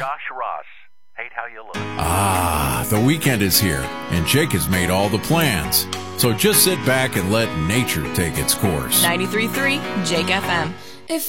Josh Ross. Hate how you look. Ah, the weekend is here, and Jake has made all the plans. So just sit back and let nature take its course. 93.3 Jake FM.